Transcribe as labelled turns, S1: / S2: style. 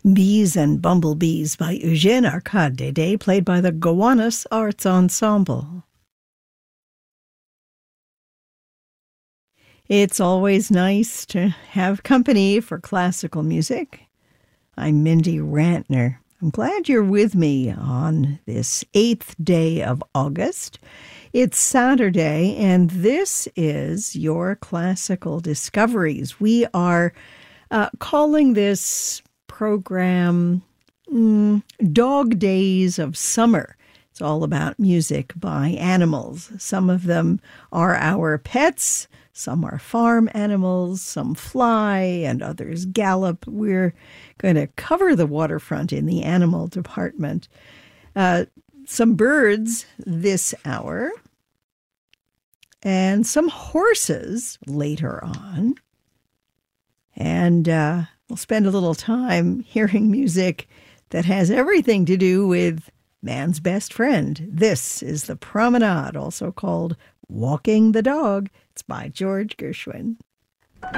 S1: Bees and Bumblebees by Eugène Arcade Dédé, played by the Gowanus Arts Ensemble. It's always nice to have company for classical music. I'm Mindy Rantner. I'm glad you're with me on this 8th day of August. It's Saturday, and this is your Classical Discoveries. We are calling this program Dog Days of Summer. It's all about music by animals. Some of them are our pets, some are farm animals, some fly, and others gallop. We're going to cover the waterfront in the animal department. Some birds this hour, and some horses later on. And we'll spend a little time hearing music that has everything to do with man's best friend. This is The Promenade, also called Walking the Dog. It's by George Gershwin.